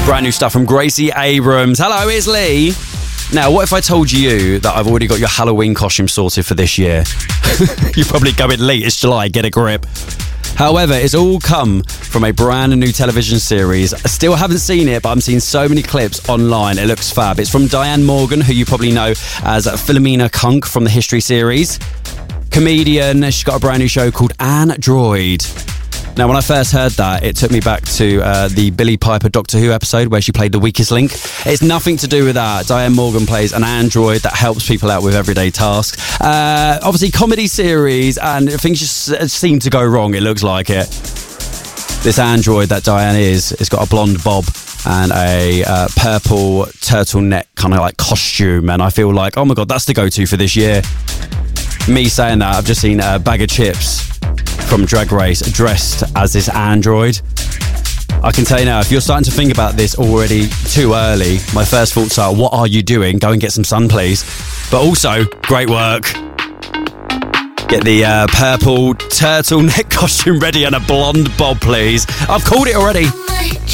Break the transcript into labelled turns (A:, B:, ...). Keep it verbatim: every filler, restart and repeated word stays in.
A: Brand new stuff from Gracie Abrams. Hello, it's Lee. Now, what if I told you that I've already got your Halloween costume sorted for this year? You're probably going, Lee, it's July, get a grip. However, it's all come from a brand new television series. I still haven't seen it, but I'm seeing so many clips online. It looks fab. It's from Diane Morgan, who you probably know as Philomena Kunk from the History series. Comedian, she's got a brand new show called Android. Now, when I first heard that, it took me back to uh, the Billie Piper Doctor Who episode where she played the weakest link. It's nothing to do with that. Diane Morgan plays an android that helps people out with everyday tasks. Uh, obviously, comedy series, and things just seem to go wrong, it looks like it. This android that Diane is, has got a blonde bob and a uh, purple turtleneck kind of like costume, and I feel like, oh my God, that's the go-to for this year. Me saying that, I've just seen a bag of chips from Drag Race dressed as this android. I can tell you now, if you're starting to think about this already too early, my first thoughts are, what are you doing? Go and get some sun, please. But also, great work. Get the uh, purple turtleneck costume ready and a blonde bob, please. I've called it already.